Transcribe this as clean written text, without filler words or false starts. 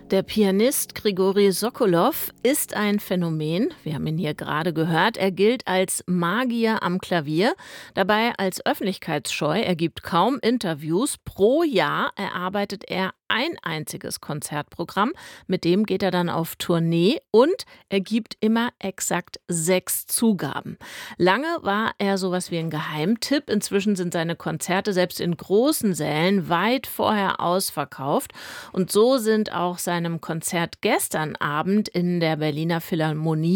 Der Pianist Grigori Sokolow ist ein Phänomen. Wir haben ihn hier gerade gehört. Er gilt als Magier am Klavier, dabei als öffentlichkeitsscheu. Er gibt kaum Interviews. Pro Jahr erarbeitet er ein einziges Konzertprogramm. Mit dem geht er dann auf Tournee und er gibt immer exakt 6 Zugaben. Lange war er sowas wie ein Geheimtipp. Inzwischen sind seine Konzerte selbst in großen Sälen weit vorher ausverkauft. Und so sind auch seinem Konzert gestern Abend in der Berliner Philharmonie